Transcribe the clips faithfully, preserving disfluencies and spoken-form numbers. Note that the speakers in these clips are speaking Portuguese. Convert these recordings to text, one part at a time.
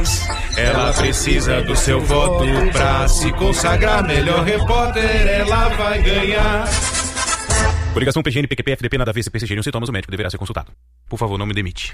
Ela precisa do seu voto pra se consagrar. Melhor repórter, ela vai ganhar. Coligação P G N, P Q P, F D P, nada a ver, se persistirem os sintomas, o médico deverá ser consultado. Por favor, não me demite.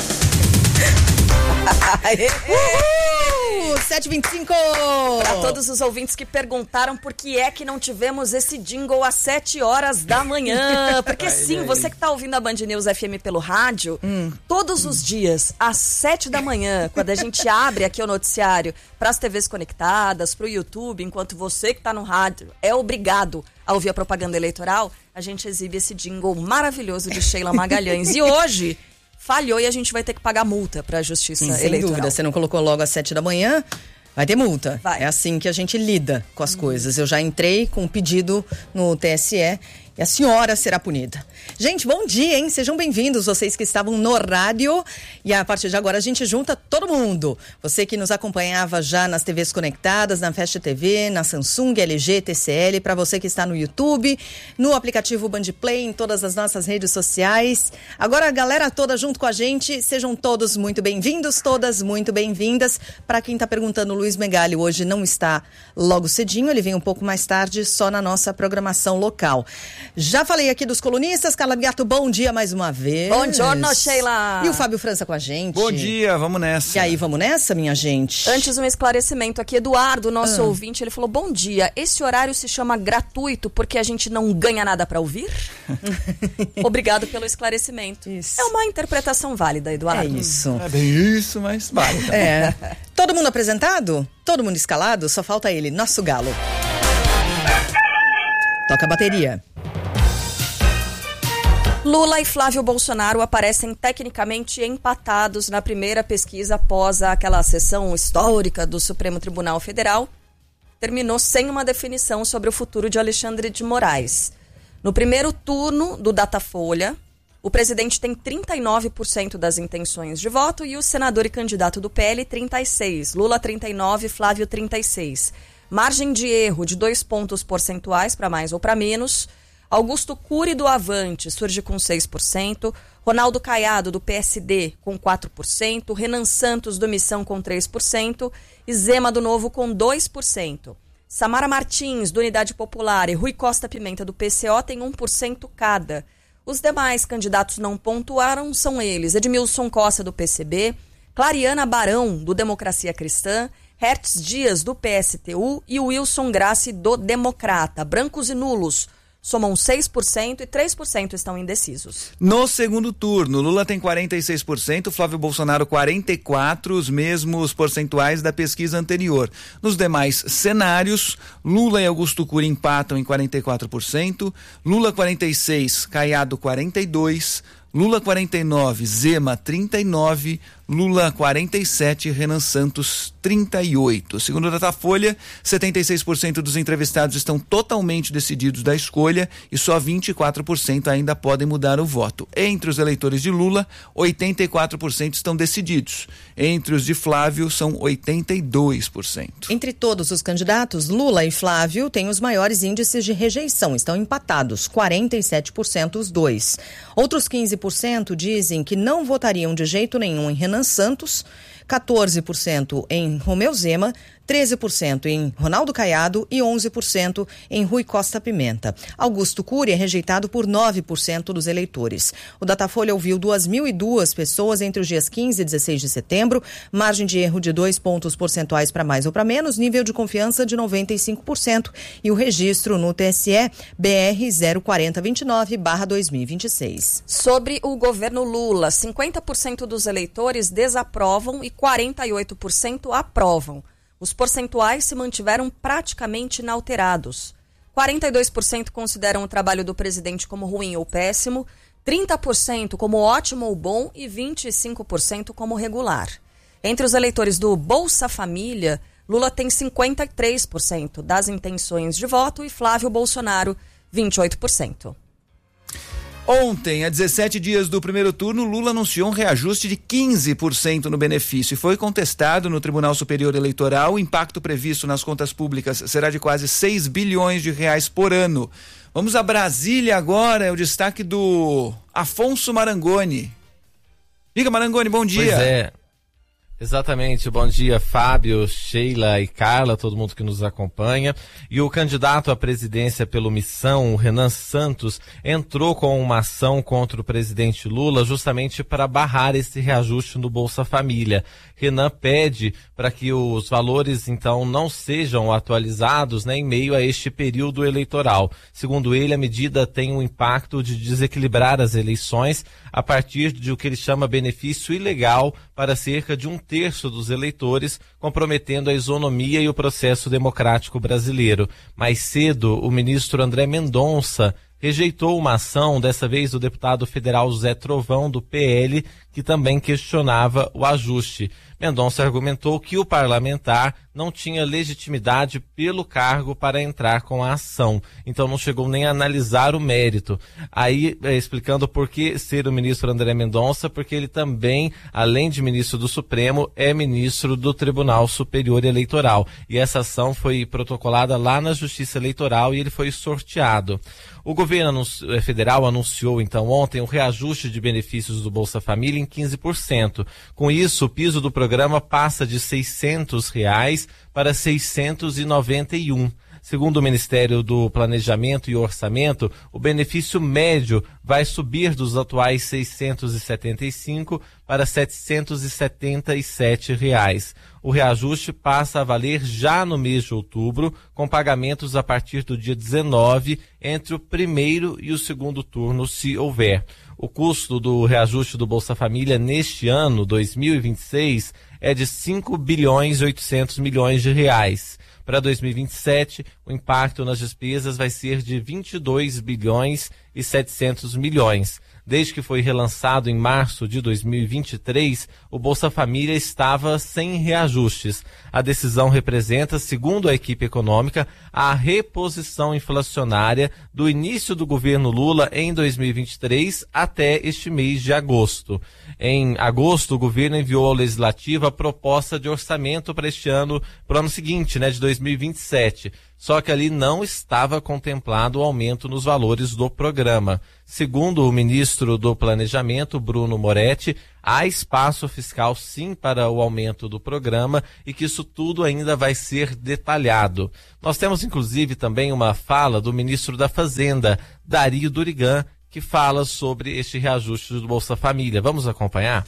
Uhul! sete e vinte e cinco! Para todos os ouvintes que perguntaram por que é que não tivemos esse jingle às sete horas da manhã. Porque sim, você que está ouvindo a Band News F M pelo rádio, hum. todos os dias, às sete da manhã, quando a gente abre aqui o noticiário para as T Vs conectadas, para o YouTube, enquanto você que está no rádio é obrigado a ouvir a propaganda eleitoral, a gente exibe esse jingle maravilhoso de Sheila Magalhães. E hoje falhou e a gente vai ter que pagar multa para a Justiça Sim, Eleitoral. Sem dúvida, você não colocou logo às sete da manhã, vai ter multa. Vai. É assim que a gente lida com as hum. coisas. Eu já entrei com um pedido no T S E e a senhora será punida. Gente, bom dia, hein? Sejam bem-vindos, vocês que estavam no rádio. E a partir de agora a gente junta todo mundo. Você que nos acompanhava já nas T Vs conectadas, na Fast T V, na Samsung, L G, T C L, para você que está no YouTube, no aplicativo Band Play, em todas as nossas redes sociais. Agora a galera toda junto com a gente, sejam todos muito bem-vindos, todas muito bem-vindas. Para quem está perguntando, o Luiz Megali hoje não está logo cedinho, ele vem um pouco mais tarde, só na nossa programação local. Já falei aqui dos colunistas. Carla Bigato, bom dia mais uma vez. Bom dia, Sheila. E o Fábio França com a gente. Bom dia, vamos nessa. E aí, vamos nessa, minha gente? Antes, um esclarecimento aqui. Eduardo, nosso ah. ouvinte, ele falou, bom dia, esse horário se chama gratuito porque a gente não ganha nada pra ouvir? Obrigado pelo esclarecimento. Isso. É uma interpretação válida, Eduardo. É isso. É bem isso, mas vale. Tá. É. Todo mundo apresentado? Todo mundo escalado? Só falta ele, nosso galo. Toca a bateria. Lula e Flávio Bolsonaro aparecem tecnicamente empatados na primeira pesquisa após aquela sessão histórica do Supremo Tribunal Federal. Terminou sem uma definição sobre o futuro de Alexandre de Moraes. No primeiro turno do Datafolha, o presidente tem trinta e nove por cento das intenções de voto e o senador e candidato do P L, trinta e seis por cento. Lula, trinta e nove por cento, Flávio, trinta e seis por cento. Margem de erro de dois pontos percentuais para mais ou para menos. Augusto Cury do Avante surge com seis por cento, Ronaldo Caiado do P S D com quatro por cento, Renan Santos do Missão com três por cento e Zema do Novo com dois por cento. Samara Martins do Unidade Popular e Rui Costa Pimenta do P C O têm um por cento cada. Os demais candidatos não pontuaram são eles: Edmilson Costa do P C B, Clariana Barão do Democracia Cristã, Hertz Dias do P S T U e Wilson Grassi do Democrata. Brancos e nulos somam seis por cento e três por cento estão indecisos. No segundo turno, Lula tem quarenta e seis por cento, Flávio Bolsonaro quarenta e quatro por cento, os mesmos percentuais da pesquisa anterior. Nos demais cenários, Lula e Augusto Cury empatam em quarenta e quatro por cento, Lula quarenta e seis por cento, Caiado quarenta e dois por cento, Lula quarenta e nove por cento, Zema trinta e nove por cento, Lula quarenta e sete por cento, Renan Santos trinta e oito por cento. Segundo o Datafolha, setenta e seis por cento dos entrevistados estão totalmente decididos da escolha e só vinte e quatro por cento ainda podem mudar o voto. Entre os eleitores de Lula, oitenta e quatro por cento estão decididos. Entre os de Flávio, são oitenta e dois por cento. Entre todos os candidatos, Lula e Flávio têm os maiores índices de rejeição, estão empatados, quarenta e sete por cento os dois. Outros quinze por cento dizem que não votariam de jeito nenhum em Renan Santos, quatorze por cento em Romeu Zema, treze por cento em Ronaldo Caiado e onze por cento em Rui Costa Pimenta. Augusto Cury é rejeitado por nove por cento dos eleitores. O Datafolha ouviu duas mil e duas pessoas entre os dias quinze e dezesseis de setembro, margem de erro de dois pontos percentuais para mais ou para menos, nível de confiança de noventa e cinco por cento e o registro no T S E B R zero quatro zero dois nove barra dois mil e vinte e seis. Sobre o governo Lula, cinquenta por cento dos eleitores desaprovam e quarenta e oito por cento aprovam. Os percentuais se mantiveram praticamente inalterados. quarenta e dois por cento consideram o trabalho do presidente como ruim ou péssimo, trinta por cento como ótimo ou bom e vinte e cinco por cento como regular. Entre os eleitores do Bolsa Família, Lula tem cinquenta e três por cento das intenções de voto e Flávio Bolsonaro, vinte e oito por cento. Ontem, a dezessete dias do primeiro turno, Lula anunciou um reajuste de quinze por cento no benefício e foi contestado no Tribunal Superior Eleitoral. O impacto previsto nas contas públicas será de quase seis bilhões de reais por ano. Vamos a Brasília agora, é o destaque do Afonso Marangoni. Diga, Marangoni, bom dia. Pois é. Exatamente, bom dia Fábio, Sheila e Carla, todo mundo que nos acompanha. E o candidato à presidência pelo Missão, o Renan Santos, entrou com uma ação contra o presidente Lula justamente para barrar esse reajuste no Bolsa Família. Renan pede para que os valores então não sejam atualizados, né, em meio a este período eleitoral. Segundo ele, a medida tem um impacto de desequilibrar as eleições a partir de o que ele chama benefício ilegal para cerca de um terço dos eleitores, comprometendo a isonomia e o processo democrático brasileiro. Mais cedo, o ministro André Mendonça rejeitou uma ação, dessa vez do deputado federal Zé Trovão, do P L, que também questionava o ajuste. Mendonça argumentou que o parlamentar não tinha legitimidade pelo cargo para entrar com a ação, então não chegou nem a analisar o mérito. Aí, é, explicando por que ser o ministro André Mendonça, porque ele também, além de ministro do Supremo, é ministro do Tribunal Superior Eleitoral. E essa ação foi protocolada lá na Justiça Eleitoral e ele foi sorteado. O governo federal anunciou, então, ontem, um reajuste de benefícios do Bolsa Família em quinze por cento. Com isso, o piso do programa passa de seiscentos reais para seiscentos e noventa e um. Segundo o Ministério do Planejamento e Orçamento, o benefício médio vai subir dos atuais seiscentos e setenta e cinco para setecentos e setenta e sete reais. O reajuste passa a valer já no mês de outubro, com pagamentos a partir do dia dezenove, entre o primeiro e o segundo turno, se houver. O custo do reajuste do Bolsa Família neste ano, dois mil e vinte e seis, é de cinco bilhões e oitocentos milhões de reais. Para dois mil e vinte e sete, o impacto nas despesas vai ser de vinte e dois bilhões e setecentos milhões. Desde que foi relançado em março de dois mil e vinte e três, o Bolsa Família estava sem reajustes. A decisão representa, segundo a equipe econômica, a reposição inflacionária do início do governo Lula em dois mil e vinte e três até este mês de agosto. Em agosto, o governo enviou ao Legislativo a proposta de orçamento para este ano, para o ano seguinte, né, de dois mil e vinte e sete. Só que ali não estava contemplado o aumento nos valores do programa. Segundo o ministro do Planejamento, Bruno Moretti, há espaço fiscal sim para o aumento do programa e que isso tudo ainda vai ser detalhado. Nós temos inclusive também uma fala do ministro da Fazenda, Dario Durigan, que fala sobre este reajuste do Bolsa Família. Vamos acompanhar?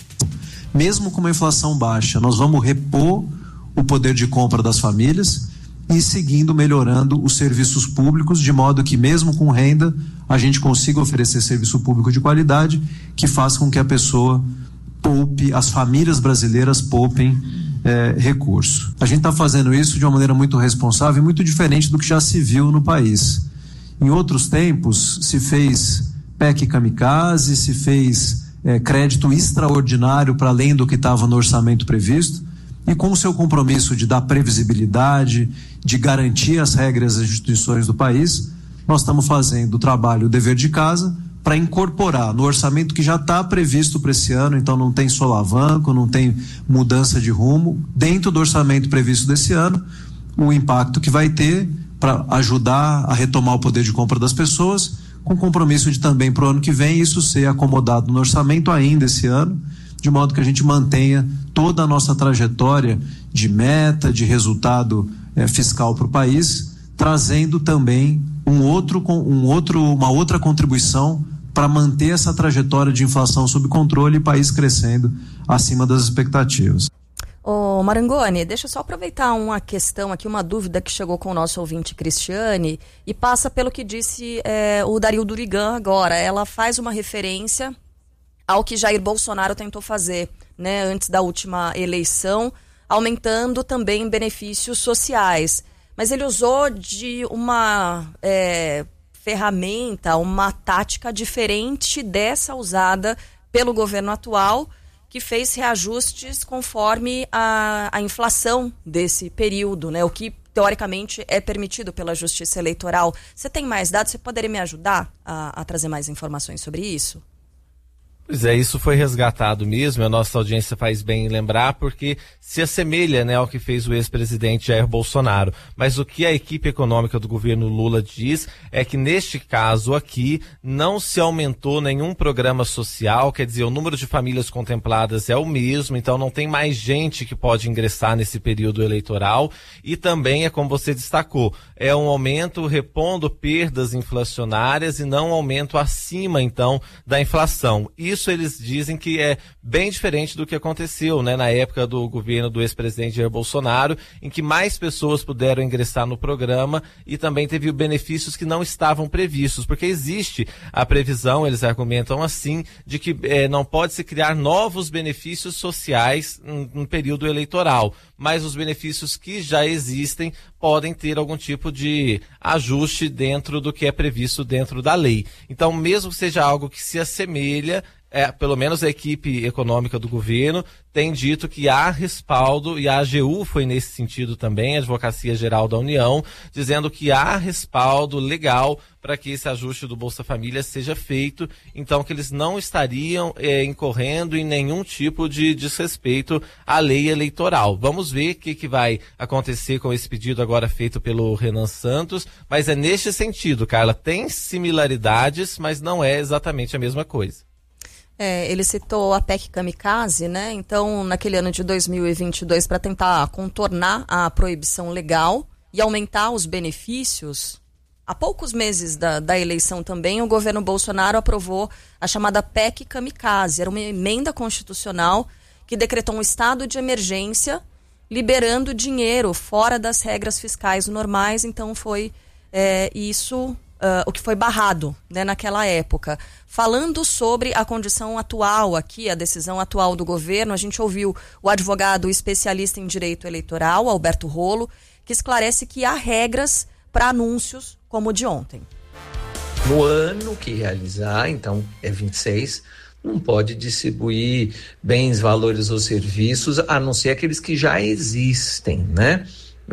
Mesmo com uma inflação baixa, nós vamos repor o poder de compra das famílias e seguindo melhorando os serviços públicos, de modo que mesmo com renda a gente consiga oferecer serviço público de qualidade que faça com que a pessoa poupe, as famílias brasileiras poupem é, recurso. A gente está fazendo isso de uma maneira muito responsável e muito diferente do que já se viu no país. Em outros tempos se fez P E C kamikaze, se fez é, crédito extraordinário para além do que estava no orçamento previsto. E com o seu compromisso de dar previsibilidade, de garantir as regras das instituições do país, nós estamos fazendo o trabalho, o dever de casa, para incorporar no orçamento que já está previsto para esse ano, então não tem solavanco, não tem mudança de rumo, dentro do orçamento previsto desse ano, o impacto que vai ter para ajudar a retomar o poder de compra das pessoas, com compromisso de também para o ano que vem isso ser acomodado no orçamento ainda esse ano, de modo que a gente mantenha toda a nossa trajetória de meta, de resultado eh, fiscal para o país, trazendo também um outro, um outro, uma outra contribuição para manter essa trajetória de inflação sob controle e país crescendo acima das expectativas. Ô Marangoni, deixa eu só aproveitar uma questão aqui, uma dúvida que chegou com o nosso ouvinte Cristiane e passa pelo que disse eh, o Dario Durigan agora. Ela faz uma referência ao que Jair Bolsonaro tentou fazer, né, antes da última eleição, aumentando também benefícios sociais. Mas ele usou de uma é, ferramenta, uma tática diferente dessa usada pelo governo atual, que fez reajustes conforme a, a inflação desse período, né, o que teoricamente é permitido pela Justiça Eleitoral. Você tem mais dados? Você poderia me ajudar a, a trazer mais informações sobre isso? Pois é, isso foi resgatado mesmo, a nossa audiência faz bem em lembrar, porque se assemelha, né, ao que fez o ex-presidente Jair Bolsonaro. Mas o que a equipe econômica do governo Lula diz é que neste caso aqui não se aumentou nenhum programa social, quer dizer, o número de famílias contempladas é o mesmo, então não tem mais gente que pode ingressar nesse período eleitoral, e também é como você destacou, é um aumento repondo perdas inflacionárias e não um aumento acima, então, da inflação. Isso eles dizem que é bem diferente do que aconteceu, né, na época do governo do ex-presidente Jair Bolsonaro, em que mais pessoas puderam ingressar no programa e também teve benefícios que não estavam previstos, porque existe a previsão, eles argumentam assim, de que eh, não pode se criar novos benefícios sociais no período eleitoral, mas os benefícios que já existem podem ter algum tipo de ajuste dentro do que é previsto dentro da lei. Então, mesmo que seja algo que se assemelha, É, pelo menos a equipe econômica do governo tem dito que há respaldo, e a A G U foi nesse sentido também, a Advocacia Geral da União, dizendo que há respaldo legal para que esse ajuste do Bolsa Família seja feito, então que eles não estariam é, incorrendo em nenhum tipo de desrespeito à lei eleitoral. Vamos ver o que, que vai acontecer com esse pedido agora feito pelo Renan Santos, mas é neste sentido, Carla, tem similaridades, mas não é exatamente a mesma coisa. É, ele citou a P E C Kamikaze, né? Então, naquele ano de dois mil e vinte e dois, para tentar contornar a proibição legal e aumentar os benefícios, há poucos meses da, da eleição também, o governo Bolsonaro aprovou a chamada P E C Kamikaze. Era uma emenda constitucional que decretou um estado de emergência, liberando dinheiro fora das regras fiscais normais. Então, foi é, isso... Uh, o que foi barrado, né, naquela época. Falando sobre a condição atual aqui, a decisão atual do governo, a gente ouviu o advogado especialista em direito eleitoral, Alberto Rolo, que esclarece que há regras para anúncios como o de ontem. No ano que realizar, então é vinte e seis, não pode distribuir bens, valores ou serviços, a não ser aqueles que já existem, né?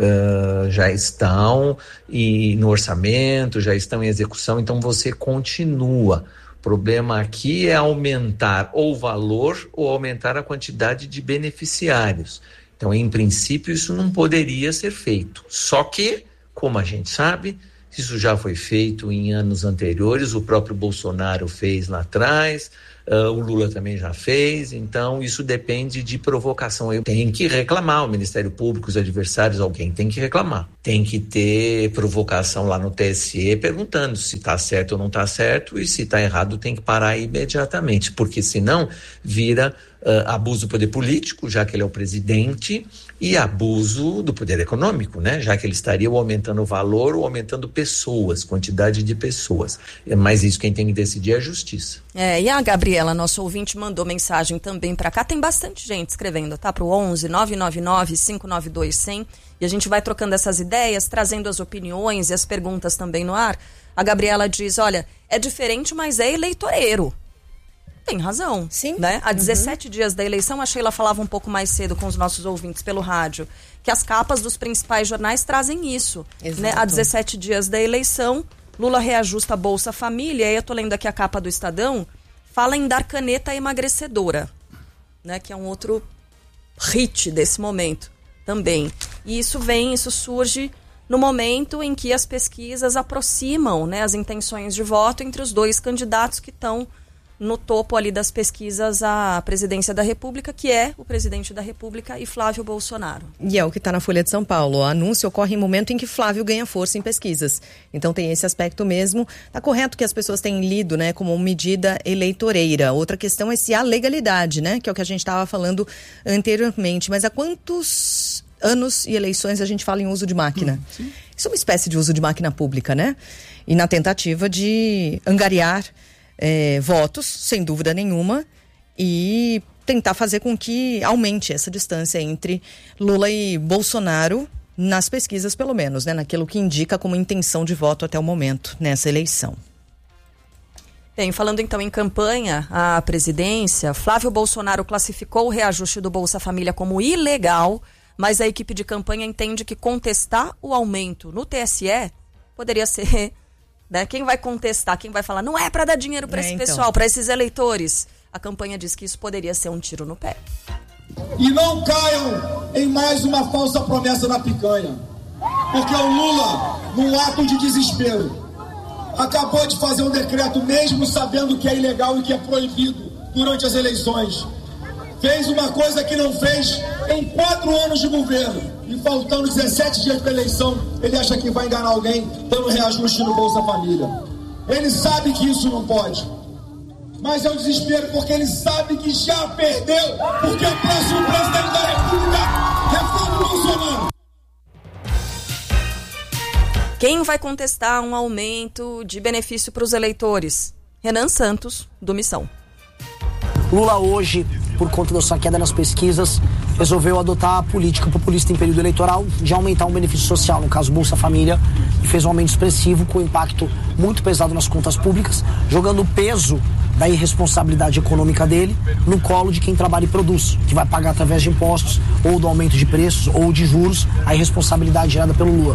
Uh, já estão e no orçamento, já estão em execução, então você continua. O problema aqui é aumentar ou o valor ou aumentar a quantidade de beneficiários. Então, em princípio, isso não poderia ser feito. Só que, como a gente sabe, isso já foi feito em anos anteriores, o próprio Bolsonaro fez lá atrás, uh, o Lula também já fez, então isso depende de provocação. Eu tenho que reclamar, o Ministério Público, os adversários, alguém tem que reclamar. Tem que ter provocação lá no T S E perguntando se está certo ou não está certo, e se está errado tem que parar imediatamente, porque senão vira uh, abuso do poder político, já que ele é o presidente, e abuso do poder econômico, né? Já que ele estaria ou aumentando o valor ou aumentando pessoas, quantidade de pessoas. Mas isso quem tem que decidir é a justiça. É, e a Gabriela, nossa ouvinte, mandou mensagem também para cá. Tem bastante gente escrevendo, tá? Pro onze nove nove nove cinco nove dois zero zero. E a gente vai trocando essas ideias, trazendo as opiniões e as perguntas também no ar. A Gabriela diz, olha, é diferente, mas é eleitoreiro. Tem razão. Sim. Né? Há dezessete uhum. dias da eleição, a Sheila falava um pouco mais cedo com os nossos ouvintes pelo rádio, que as capas dos principais jornais trazem isso. Né? Há dezessete dias da eleição, Lula reajusta a Bolsa Família, e eu tô lendo aqui a capa do Estadão, fala em dar caneta emagrecedora, né? Que é um outro hit desse momento também. E isso vem, isso surge no momento em que as pesquisas aproximam, né, as intenções de voto entre os dois candidatos que estão no topo ali das pesquisas à presidência da República, que é o presidente da República e Flávio Bolsonaro. E é o que está na Folha de São Paulo. O anúncio ocorre em momento em que Flávio ganha força em pesquisas. Então tem esse aspecto mesmo. Está correto que as pessoas têm lido, né, como medida eleitoreira. Outra questão é se há legalidade, né, que é o que a gente estava falando anteriormente. Mas há quantos anos e eleições a gente fala em uso de máquina? Hum, Isso é uma espécie de uso de máquina pública, né? E na tentativa de angariar É, votos, sem dúvida nenhuma, e tentar fazer com que aumente essa distância entre Lula e Bolsonaro nas pesquisas, pelo menos, né, naquilo que indica como intenção de voto até o momento nessa eleição. Bem, falando então em campanha à presidência, Flávio Bolsonaro classificou o reajuste do Bolsa Família como ilegal, mas a equipe de campanha entende que contestar o aumento no T S E poderia ser... Né? Quem vai contestar, quem vai falar, não é para dar dinheiro para é, esse então. pessoal, para esses eleitores. A campanha diz que isso poderia ser um tiro no pé. E não caiam em mais uma falsa promessa na picanha. Porque o Lula, num ato de desespero, acabou de fazer um decreto, mesmo sabendo que é ilegal e que é proibido durante as eleições. Fez uma coisa que não fez em quatro anos de governo. E faltando dezessete dias para a eleição, ele acha que vai enganar alguém dando reajuste no Bolsa Família. Ele sabe que isso não pode. Mas é um desespero porque ele sabe que já perdeu. Porque o próximo presidente da República é Flávio Bolsonaro. Quem vai contestar um aumento de benefício para os eleitores? Renan Santos, do Missão. Lula hoje, por conta da sua queda nas pesquisas, resolveu adotar a política populista em período eleitoral de aumentar um benefício social, no caso Bolsa Família, e fez um aumento expressivo com impacto muito pesado nas contas públicas, jogando o peso da irresponsabilidade econômica dele no colo de quem trabalha e produz, que vai pagar através de impostos, ou do aumento de preços, ou de juros, a irresponsabilidade gerada pelo Lula.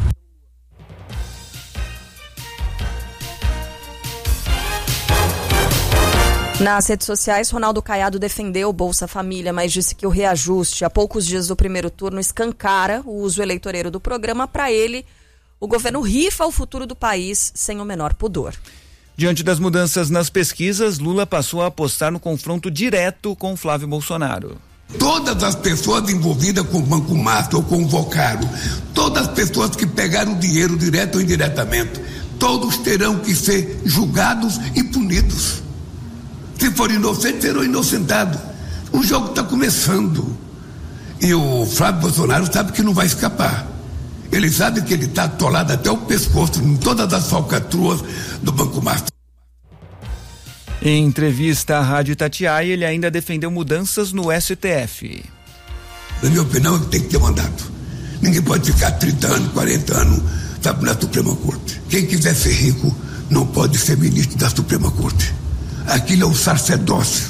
Nas redes sociais, Ronaldo Caiado defendeu o Bolsa Família, mas disse que o reajuste a poucos dias do primeiro turno escancara o uso eleitoreiro do programa. Para ele, o governo rifa o futuro do país sem o menor pudor. Diante das mudanças nas pesquisas, Lula passou a apostar no confronto direto com Flávio Bolsonaro. Todas as pessoas envolvidas com o Banco Master ou com o Vocaro, todas as pessoas que pegaram dinheiro direto ou indiretamente, todos terão que ser julgados e punidos. Se for inocente, serão inocentados. O jogo está começando. E o Flávio Bolsonaro sabe que não vai escapar. Ele sabe que ele está atolado até o pescoço em todas as falcatruas do Banco Master. Em entrevista à Rádio Itatiaia, ele ainda defendeu mudanças no S T F. Na minha opinião, tem que ter mandato. Ninguém pode ficar trinta anos, quarenta anos, sabe, na Suprema Corte. Quem quiser ser rico não pode ser ministro da Suprema Corte. Aquilo é um sacerdócio.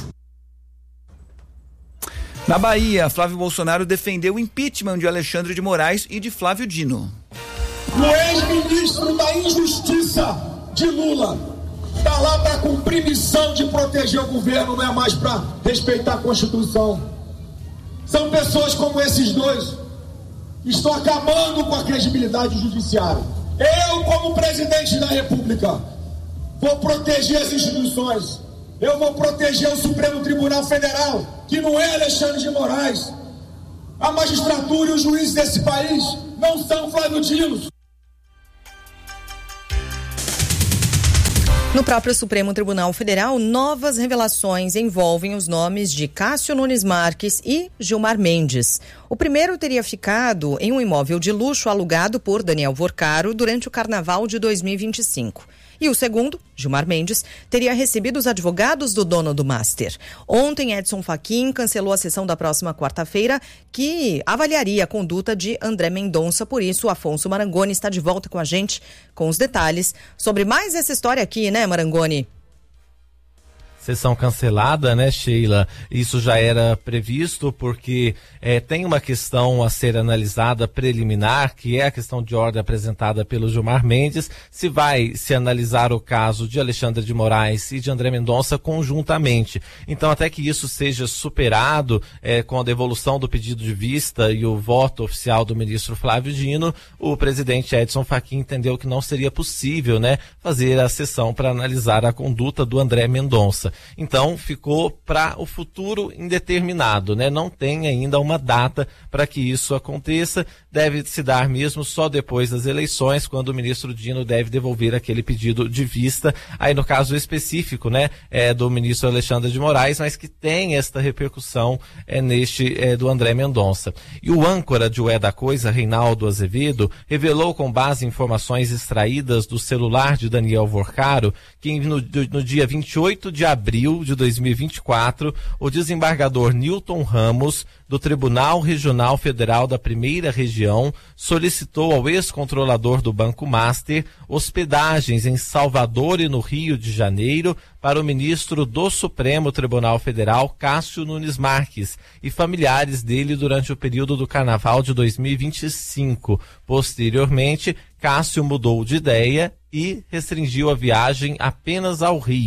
Na Bahia, Flávio Bolsonaro defendeu o impeachment de Alexandre de Moraes e de Flávio Dino. O ex-ministro da Injustiça de Lula está lá para cumprir missão de proteger o governo, não é mais para respeitar a Constituição. São pessoas como esses dois que estão acabando com a credibilidade do judiciário. Eu, como presidente da República, vou proteger as instituições. Eu vou proteger o Supremo Tribunal Federal, que não é Alexandre de Moraes. A magistratura e os juízes desse país não são Flávio Dino. No próprio Supremo Tribunal Federal, novas revelações envolvem os nomes de Cássio Nunes Marques e Gilmar Mendes. O primeiro teria ficado em um imóvel de luxo alugado por Daniel Vocaro durante o Carnaval de dois mil e vinte e cinco. E o segundo, Gilmar Mendes, teria recebido os advogados do dono do Master. Ontem, Edson Fachin cancelou a sessão da próxima quarta-feira, que avaliaria a conduta de André Mendonça. Por isso, o Afonso Marangoni está de volta com a gente com os detalhes sobre mais essa história aqui, né, Marangoni? Sessão cancelada, né, Sheila? Isso já era previsto porque é, tem uma questão a ser analisada preliminar, que é a questão de ordem apresentada pelo Gilmar Mendes, se vai se analisar o caso de Alexandre de Moraes e de André Mendonça conjuntamente. Então, até que isso seja superado é, com a devolução do pedido de vista e o voto oficial do ministro Flávio Dino, o presidente Edson Fachin entendeu que não seria possível, né, fazer a sessão para analisar a conduta do André Mendonça. Então, ficou para o futuro indeterminado, né? Não tem ainda uma data para que isso aconteça. Deve se dar mesmo só depois das eleições, quando o ministro Dino deve devolver aquele pedido de vista. Aí, no caso específico, né, é do ministro Alexandre de Moraes, mas que tem esta repercussão é, neste é, do André Mendonça. E o âncora de O É da Coisa, Reinaldo Azevedo, revelou com base em informações extraídas do celular de Daniel Vocaro que no, no dia vinte e oito de abril de dois mil e vinte e quatro, o desembargador Newton Ramos, do Tribunal Regional Federal da Primeira Região, solicitou ao ex-controlador do Banco Master hospedagens em Salvador e no Rio de Janeiro para o ministro do Supremo Tribunal Federal, Cássio Nunes Marques, e familiares dele durante o período do Carnaval de dois mil e vinte e cinco. Posteriormente, Cássio mudou de ideia e restringiu a viagem apenas ao Rio.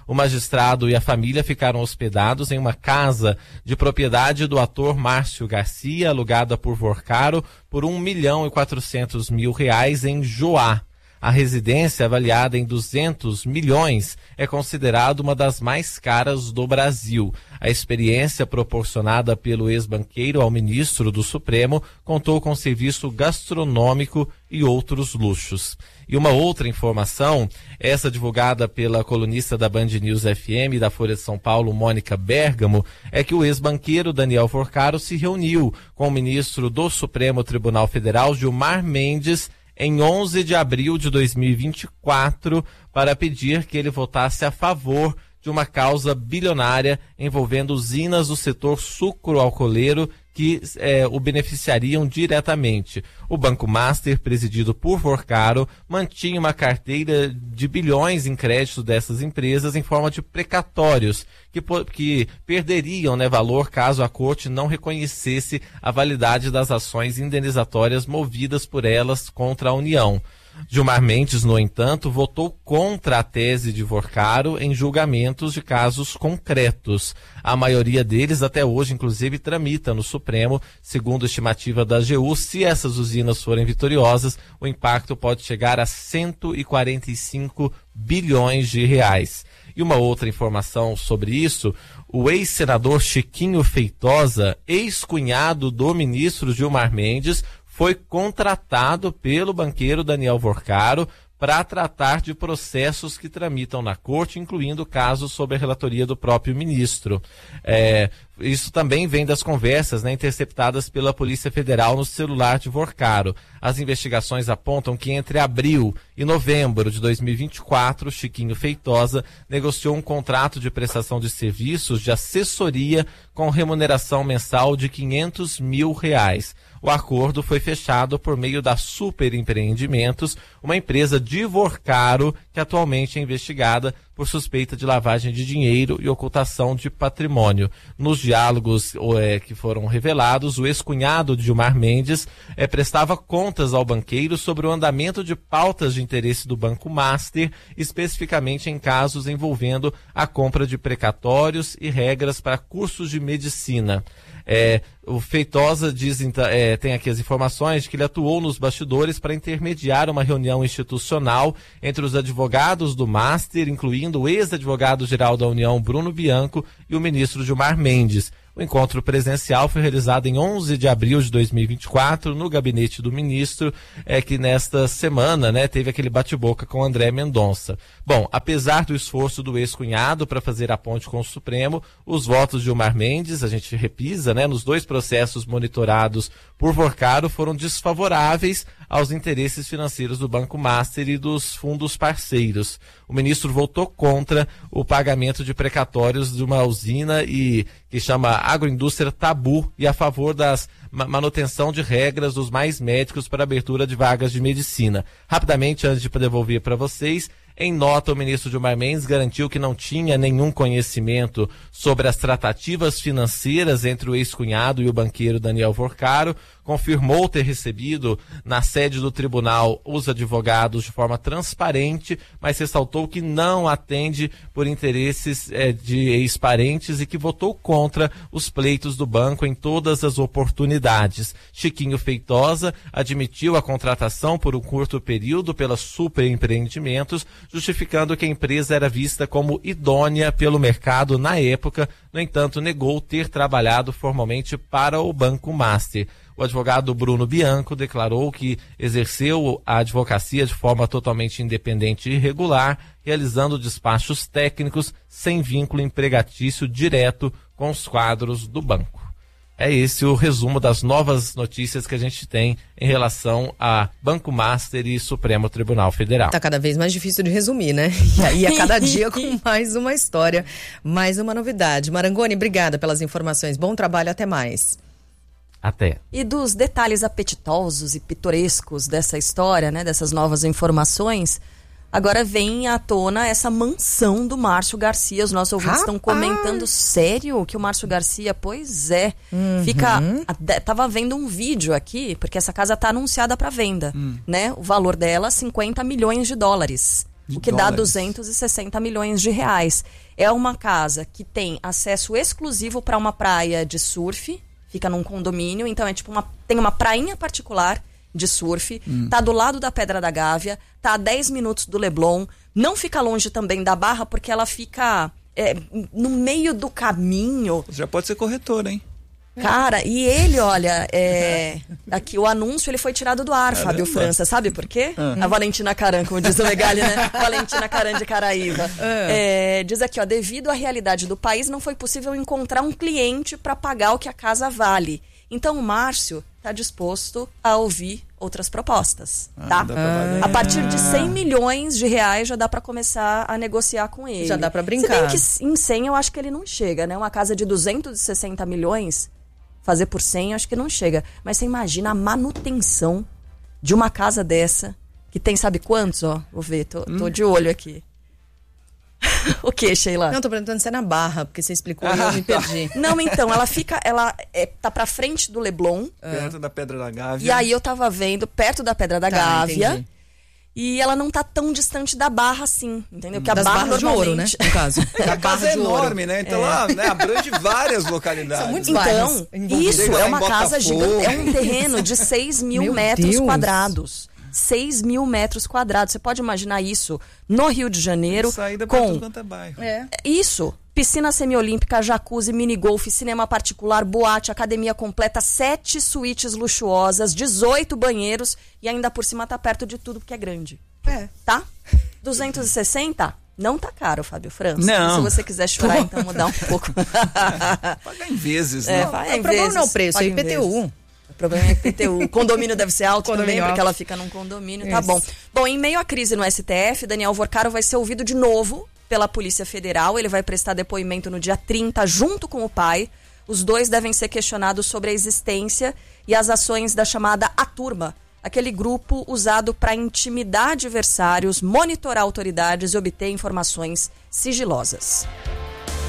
O magistrado e a família ficaram hospedados em uma casa de propriedade do ator Márcio Garcia, alugada por Vorcaro por um milhão e quatrocentos mil reais em Joá. A residência, avaliada em duzentos milhões, é considerada uma das mais caras do Brasil. A experiência proporcionada pelo ex-banqueiro ao ministro do Supremo contou com serviço gastronômico e outros luxos. E uma outra informação, essa divulgada pela colunista da Band News F M e da Folha de São Paulo, Mônica Bergamo, é que o ex-banqueiro Daniel Vorcaro se reuniu com o ministro do Supremo Tribunal Federal, Gilmar Mendes, em onze de abril de dois mil e vinte e quatro, para pedir que ele votasse a favor de uma causa bilionária envolvendo usinas do setor sucro-alcooleiro que é, o beneficiariam diretamente. O Banco Master, presidido por Vorcaro, mantinha uma carteira de bilhões em crédito dessas empresas em forma de precatórios, que, que perderiam, né, valor caso a corte não reconhecesse a validade das ações indenizatórias movidas por elas contra a União. Gilmar Mendes, no entanto, votou contra a tese de Vorcaro em julgamentos de casos concretos. A maioria deles, até hoje, inclusive, tramita no Supremo. Segundo a estimativa da A G U, se essas usinas forem vitoriosas, o impacto pode chegar a cento e quarenta e cinco bilhões de reais. E uma outra informação sobre isso, o ex-senador Chiquinho Feitosa, ex-cunhado do ministro Gilmar Mendes, foi contratado pelo banqueiro Daniel Vorcaro para tratar de processos que tramitam na corte, incluindo casos sob a relatoria do próprio ministro. É, isso também vem das conversas, né, interceptadas pela Polícia Federal no celular de Vorcaro. As investigações apontam que entre abril e novembro de dois mil e vinte e quatro, Chiquinho Feitosa negociou um contrato de prestação de serviços de assessoria com remuneração mensal de quinhentos mil reais. O acordo foi fechado por meio da Super Empreendimentos, uma empresa de Vorcaro que atualmente é investigada por suspeita de lavagem de dinheiro e ocultação de patrimônio. Nos diálogos é, que foram revelados, o ex-cunhado de Gilmar Mendes é, prestava contas ao banqueiro sobre o andamento de pautas de interesse do Banco Master, especificamente em casos envolvendo a compra de precatórios e regras para cursos de medicina. É, o Feitosa diz, é, tem aqui as informações de que ele atuou nos bastidores para intermediar uma reunião institucional entre os advogados do Master, incluindo o ex-advogado-geral da União, Bruno Bianco, e o ministro Gilmar Mendes. O encontro presencial foi realizado em onze de abril de dois mil e vinte e quatro no gabinete do ministro, é que nesta semana, né, teve aquele bate-boca com André Mendonça. Bom, apesar do esforço do ex-cunhado para fazer a ponte com o Supremo, os votos de Gilmar Mendes, a gente repisa, né, nos dois processos monitorados por Vorcaro, foram desfavoráveis aos interesses financeiros do Banco Master e dos fundos parceiros. O ministro votou contra o pagamento de precatórios de uma usina e que chama Agroindústria Tabu e a favor das manutenção de regras dos mais médicos para abertura de vagas de medicina. Rapidamente, antes de devolver para vocês, em nota, o ministro Gilmar Mendes garantiu que não tinha nenhum conhecimento sobre as tratativas financeiras entre o ex-cunhado e o banqueiro Daniel Vorcaro, confirmou ter recebido na sede do tribunal os advogados de forma transparente, mas ressaltou que não atende por interesses eh, de ex-parentes e que votou contra os pleitos do banco em todas as oportunidades. Chiquinho Feitosa admitiu a contratação por um curto período pela Super Empreendimentos, justificando que a empresa era vista como idônea pelo mercado na época. No entanto, negou ter trabalhado formalmente para o Banco Master. O advogado Bruno Bianco declarou que exerceu a advocacia de forma totalmente independente e regular, realizando despachos técnicos sem vínculo empregatício direto com os quadros do banco. É esse o resumo das novas notícias que a gente tem em relação a Banco Master e Supremo Tribunal Federal. Tá cada vez mais difícil de resumir, né? E aí a cada dia com mais uma história, mais uma novidade. Marangoni, obrigada pelas informações. Bom trabalho, até mais. Até. E dos detalhes apetitosos e pitorescos dessa história, né, dessas novas informações, agora vem à tona essa mansão do Márcio Garcia. Os nossos ouvintes estão comentando, sério, que o Márcio Garcia, pois é, Uhum. fica, tava vendo um vídeo aqui, porque essa casa tá anunciada para venda, Hum. né, o valor dela cinquenta milhões de dólares. De o que dólares. dá duzentos e sessenta milhões de reais. É uma casa que tem acesso exclusivo para uma praia de surf, fica num condomínio, então é tipo uma, tem uma prainha particular de surf, hum. tá do lado da Pedra da Gávea, tá a dez minutos do Leblon, não fica longe também da Barra, porque ela fica é, no meio do caminho. Já pode ser corretor, hein? Cara, e ele, olha, é, aqui o anúncio ele foi tirado do ar, Caramba. Fábio França, sabe por quê? Uhum. A Valentina Caran, como diz o Megali, né? Valentina Caran de Caraíva. Uhum. É, diz aqui, ó, devido à realidade do país, não foi possível encontrar um cliente para pagar o que a casa vale. Então o Márcio está disposto a ouvir outras propostas, ah, tá? Ah. A partir de cem milhões de reais já dá para começar a negociar com ele. Já dá para brincar. Se bem que em cem eu acho que ele não chega, né? Uma casa de duzentos e sessenta milhões... fazer por cem, acho que não chega. Mas você imagina a manutenção de uma casa dessa, que tem sabe quantos, ó? Vou ver, tô, hum. tô de olho aqui. O que, Sheila? Não, tô perguntando se é na Barra, porque você explicou ah, e eu me perdi. Não, então, ela fica, ela é, tá pra frente do Leblon. Perto da Pedra da Gávea. E aí eu tava vendo, perto da Pedra da tá, Gávea. Entendi. E ela não tá tão distante da Barra assim, entendeu? Porque a das Barra barras normalmente... de ouro, né? No caso. A casa é enorme, né? Então é. lá né, abrange várias localidades. São muitos então, isso é uma casa gigante. É um terreno de seis mil Meu metros Deus. quadrados. seis mil metros quadrados. Você pode imaginar isso no Rio de Janeiro. Saída pra com tudo quanto é bairro. É. Isso. Piscina semiolímpica, jacuzzi, minigolf, cinema particular, boate, academia completa, sete suítes luxuosas, dezoito banheiros e ainda por cima tá perto de tudo porque é grande. É. Tá? duzentos e sessenta? Não tá caro, Fábio França. Não. Se você quiser chorar, então mudar um pouco. Paga em vezes, É, né? paga em o problema vezes, não é o preço, é paga I em P T U. vezes. O problema é I P T U. O condomínio deve ser alto também, Condomínio porque alto. ela fica num condomínio. Tá Isso. bom. Bom, em meio à crise no S T F, Daniel Vorcaro vai ser ouvido de novo pela Polícia Federal. Ele vai prestar depoimento no dia trinta, junto com o pai. Os dois devem ser questionados sobre a existência e as ações da chamada A Turma, aquele grupo usado para intimidar adversários, monitorar autoridades e obter informações sigilosas.